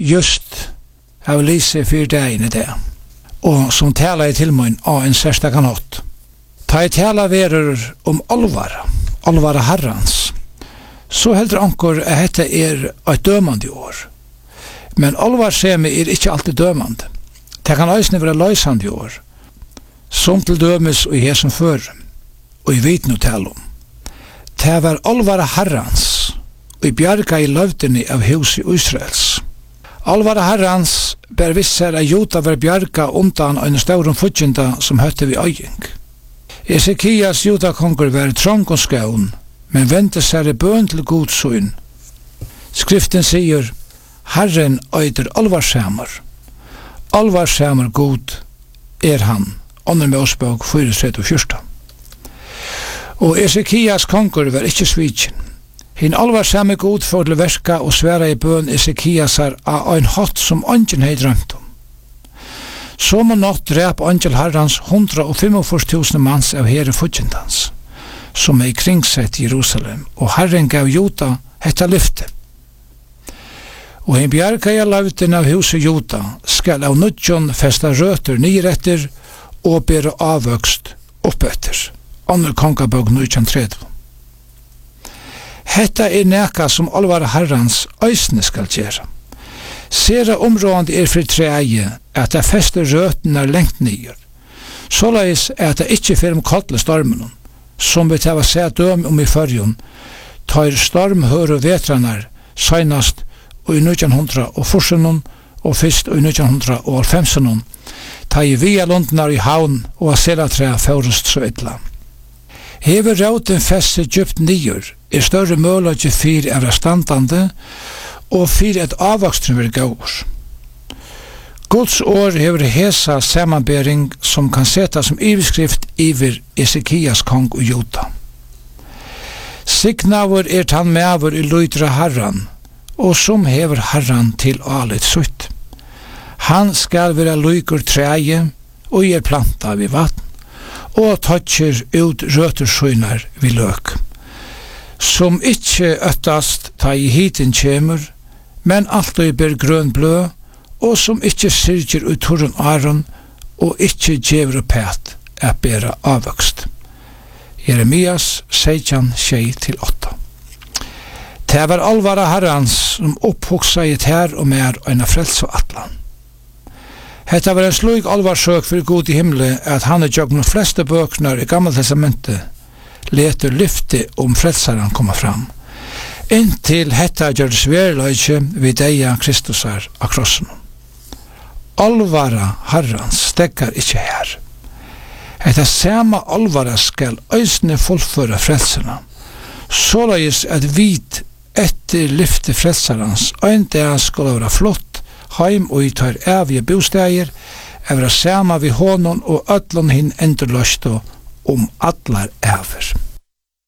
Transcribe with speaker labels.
Speaker 1: just av lise for dagen i det, og som taler til meg av en særstakke nått. Ta i tala verer om alvara herrans, så heldur anker at dette et dømande år. Men alvarsemi ikke alltid dømande. Det kan også være løsande år, som til dømes og i hesson før, og i viten å tale om. Det var alvara herrans, og i bjarga i løvdene av hus i Israels. Alvara herrans ber visser at Jota var bjarga undan en stauren futjenda som høtte vi øying. Esekias Judakonger var trang og skaun, men vente seg i bøn til godsøyn. Skriften sier, Herren øyder alvarsamar. Alvarsamar god han, under med Åsbog 4:14. Og Esekias konger var ikke svitjen. Hin alvarsame god for til verka og sværa i bøn Esekiasar av ein hatt som ungen hei drømt om. Som og natt drep angel herrans 145.000 manns av herre futjendans, som er kringsett i Jerusalem, og Herren gav Jota hetta lyfte. Og en bjarga i lavten av huset Jota skal av nudjon festa røter nyretter og bere avvøkst oppetter. Andre kongabøg 1930. Hetta neka som alvara herrans øysne skal gjøre. Sera områdende for treie at det fester røtene lengt nyer. Såleis at det ikke fyrir kattle stormen, som vi tava seg døm om i førjon, tar stormhør og vetranar senast i 1940 og fyrst i 1950, ta i via lundnar i havn og a selatræ fjørust så illa. Hever rauten feste djupt nyer større mølage fyr av standande og fyr et avvokstren vil gaur. Guds år hever hesa samanbering som kan seta som iveskrift iver Esekias kong og Jota. Signavur han meavur i luitra herran, og som hever herran til alit sutt. Han skal være luikur treie og planta vid vatn, og toucher ut røtersøynar vid løk, som ikkje øttast ta i hiten kjemur, men alltid ber grøn blø, og som ikkje syrger ut torren aron, og ikkje djevr og pæt at bera avvokst. Jeremias 16:6-8. Det var alvara herrans som opphoksa i her og mer enn a frels og atlan. Hetta var en slug alvarsøk for god i himle at han jøgn fleste bøknar i Gamla testamentet leter lyfte om frelsaren komma fram, inntil hetta gjørs verleidje vid deia Kristusar av krossen. Alvara herrans stekkar ikkje her. Hetta sama alvara skal øysne fullføre frelsarna, såleis at vit etter lyfte frelsarans ein dag skal være flott heim og i tar evige bosteier, evra sama vi honon og öllon hin endurløsto om allar ever.